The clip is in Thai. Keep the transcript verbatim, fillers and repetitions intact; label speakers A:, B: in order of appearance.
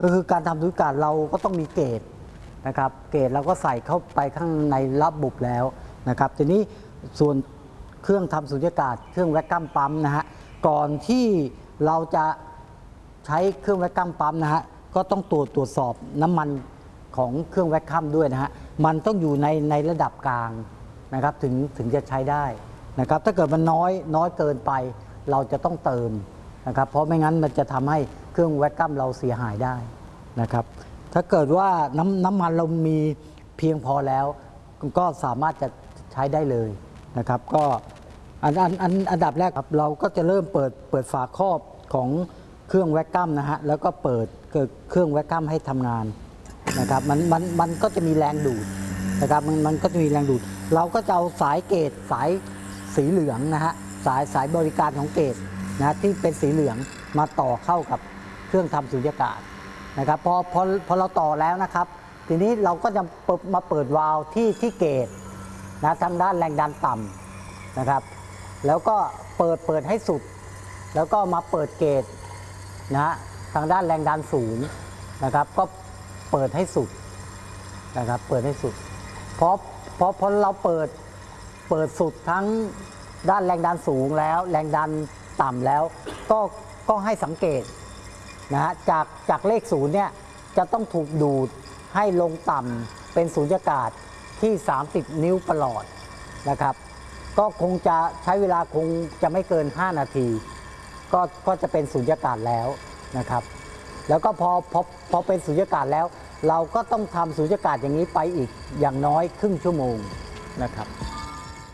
A: ก็คือการทำสุญญากาศเราก็ต้องมีเกจนะครับเกจเราก็ใส่เข้าไปข้างในระบบแล้วนะครับทีนี้ส่วนเครื่องทำสุญญากาศเครื่องแวคคัมปั๊มนะฮะก่อนที่เราจะใช้เครื่องแวคคัมปั๊มนะฮะก็ต้องตรวจตรวจสอบน้ำมันของเครื่องแวคคัมด้วยนะฮะมันต้องอยู่ในในระดับกลางนะครับถึงถึงจะใช้ได้นะครับถ้าเกิดมันน้อยน้อยเกินไปเราจะต้องเติมนะครับเพราะไม่งั้นมันจะทำให้เครื่องแวคคัมเราเสียหายได้นะครับถ้าเกิดว่าน้ำน้ำมันเรามีเพียงพอแล้วก็สามารถจะใช้ได้เลยนะครับก็อันอันอันอันดับแรกครับเราก็จะเริ่มเปิดเปิดฝาครอบของเครื่องแวคคัมนะฮะแล้วก็เปิดเกิดเครื่องแวคคัมให้ทำงานนะครับมันมันมันก็จะมีแรงดูดนะครับมันมันก็จะมีแรงดูดเราก็จะเอาสายเกจสายสีเหลืองนะฮะสายสายบริการของเกจนะที่เป็นสีเหลืองมาต่อเข้ากับเครื่องทำสุญญากาศนะครับพอพอพอเราต่อแล้วนะครับทีนี้เราก็จะมาเปิดวาล์วที่ที่เกจนะทางด้านแรงดันต่ำนะครับแล้วก็เปิดเปิดให้สุดแล้วก็มาเปิดเกจนะทางด้านแรงดันสูงนะครับก็เปิดให้สุดนะครับเปิดให้สุดเพราะเพราะพอเราเปิดเปิดสุดทั้งด้านแรงดันสูงแล้วแรงดันต่ำแล้วก็ก็ให้สังเกตนะฮะจากจากเลขศูนย์เนี่ยจะต้องถูกดูดให้ลงต่ำเป็นสุญญากาศที่สามสิบนิ้วประหลอดนะครับก็คงจะใช้เวลาคงจะไม่เกินห้านาทีก็ก็จะเป็นสุญญากาศแล้วนะครับแล้วก็พอพอพอเป็นสุญญากาศแล้วเราก็ต้องทำสุญญากาศอย่างนี้ไปอีกอย่างน้อยครึ่งชั่วโมงนะครับ